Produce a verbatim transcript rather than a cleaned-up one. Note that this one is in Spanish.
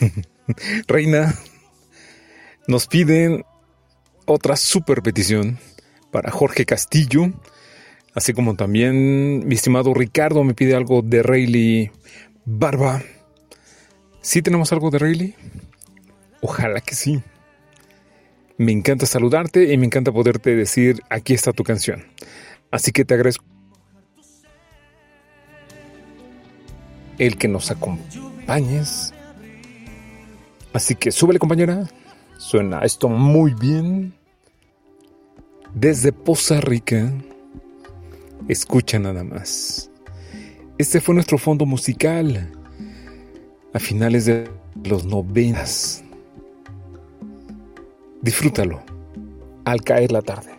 Reina, nos piden otra super petición para Jorge Castillo, así como también mi estimado Ricardo me pide algo de Rayleigh Barba. ¿Sí tenemos algo de Rayleigh? Ojalá que sí. Me encanta saludarte y me encanta poderte decir, aquí está tu canción. Así que te agradezco el que nos acompañes. Así que súbele, compañera. Suena esto muy bien. Desde Poza Rica. Escucha nada más. Este fue nuestro fondo musical a finales de los noventas. Disfrútalo al caer la tarde.